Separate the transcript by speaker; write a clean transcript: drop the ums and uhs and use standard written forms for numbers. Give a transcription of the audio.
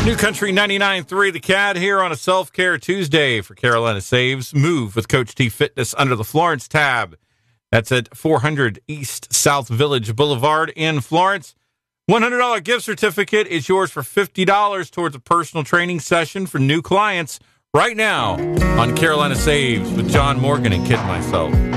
Speaker 1: New Country 99.3 The Cat here on a Self-Care Tuesday for Carolina Saves. Move with Coach T Fitness under the Florence tab. That's at 400 East South Village Boulevard in Florence. $100 gift certificate is yours for $50 towards a personal training session for new clients right now on Carolina Saves with John Morgan and Kid Myself.